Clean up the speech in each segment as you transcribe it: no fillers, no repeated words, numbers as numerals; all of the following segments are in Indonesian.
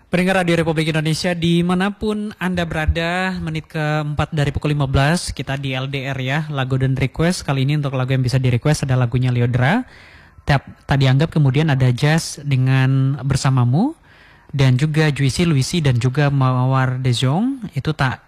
Pendengar Radio Republik Indonesia dimanapun Anda berada, menit keempat dari pukul 15, kita di LDR ya, lagu dan request. Kali ini untuk lagu yang bisa di request ada lagunya Lyodra. Tadi anggap kemudian ada Jazz dengan Bersamamu, dan juga Juicy Luisi dan juga Mawar De Jong, itu tak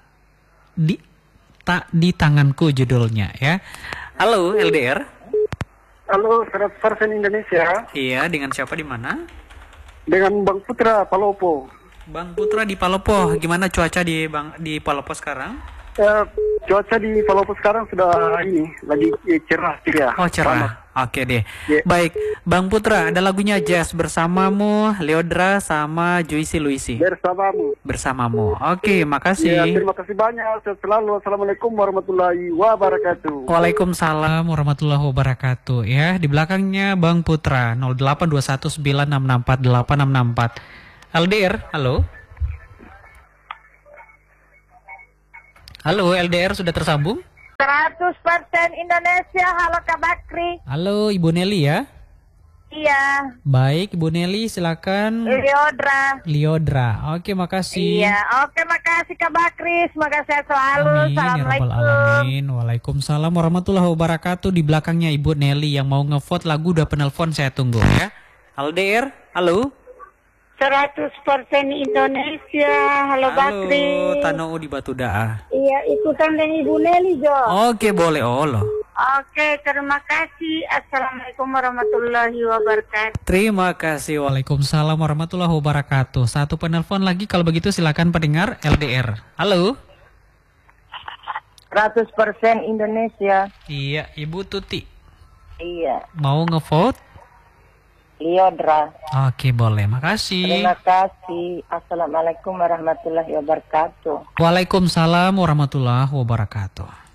di tanganku judulnya ya. Halo LDR. Halo, 100% Indonesia. Iya, dengan siapa di mana? Dengan Bang Putra Palopo. Bang Putra di Palopo, gimana cuaca di Palopo sekarang? Cuaca di Palopo sekarang sudah lagi cerah ya. Oh cerah, oke deh. Yeah. Baik, Bang Putra, ada lagunya Jazz Bersamamu, Lyodra sama Juicy Luisi. Bersamamu. Oke, makasih. Ya, terima kasih banyak. Selalu Assalamualaikum warahmatullahi wabarakatuh. Waalaikumsalam warahmatullahi wabarakatuh. Ya, di belakangnya Bang Putra 082196648664. LDR, halo. Halo, LDR sudah tersambung? 100% Indonesia, halo Kak Bakri. Halo, Ibu Nelly ya? Iya. Baik, Ibu Nelly silakan. Lyodra. Oke, makasih. Iya, oke makasih Kak Bakri. Semoga sehat selalu. Amin, ya Rabbal Alamin. Waalaikumsalam warahmatullahi wabarakatuh. Di belakangnya Ibu Nelly yang mau ngevote lagu udah penelpon, saya tunggu ya. LDR, halo. 100% Indonesia, halo Bakri. Halo, Tano di Batu Daah. Iya, ikutan dengan Ibu Nelly Jo. Oke, boleh. Allah. Oke, terima kasih. Assalamualaikum warahmatullahi wabarakatuh. Terima kasih. Waalaikumsalam warahmatullahi wabarakatuh. Satu penelpon lagi, kalau begitu silakan pendengar LDR. Halo. 100% Indonesia. Iya, Ibu Tuti. Iya. Mau ngevote? Lyodra. Oke, boleh. Makasih. Terima kasih. Assalamualaikum warahmatullahi wabarakatuh. Waalaikumsalam warahmatullahi wabarakatuh.